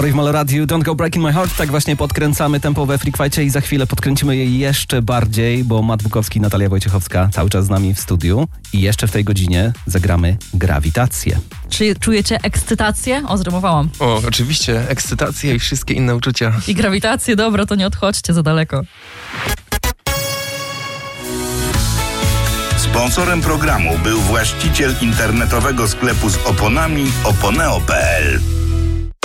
W Malo Radio Don't Go Breaking My Heart. Tak właśnie podkręcamy tempo we Freak Fightie i za chwilę podkręcimy je jeszcze bardziej, bo Matt Bukowski i Natalia Wojciechowska cały czas z nami w studiu i jeszcze w tej godzinie zagramy Grawitację. Czy czujecie ekscytację? O, zrymowałam. O, oczywiście, ekscytację i wszystkie inne uczucia. I grawitację, dobra, to nie odchodźcie za daleko. Sponsorem programu był właściciel internetowego sklepu z oponami oponeo.pl.